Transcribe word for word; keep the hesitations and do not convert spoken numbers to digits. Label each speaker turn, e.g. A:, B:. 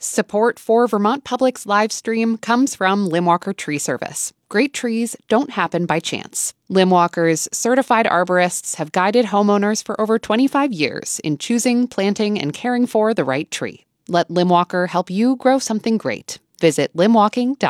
A: Support for Vermont Public's live stream comes from Limwalker Tree Service. Great trees don't happen by chance. Limwalker's certified arborists have guided homeowners for over twenty-five years in choosing, planting, and caring for the right tree. Let Limwalker help you grow something great. Visit limwalking dot com.